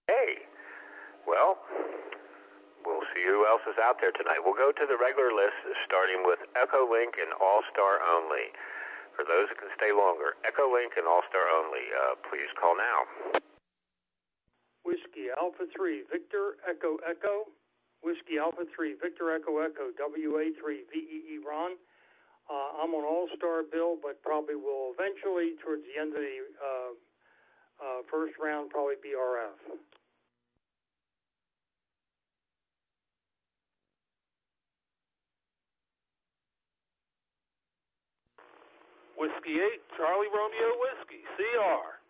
Hey, well, we'll see who else is out there tonight. We'll go to the regular list, starting with Echo Link and All-Star Only. For those that can stay longer, Echo Link and All-Star Only, please call now. Whiskey Alpha 3, Victor Echo Echo. Whiskey Alpha 3, Victor Echo Echo, WA3, VEE Ron. I'm on All-Star Bill, but probably will eventually, towards the end of the first round, probably be RF. Whiskey 8, Charlie Romeo Whiskey, CR.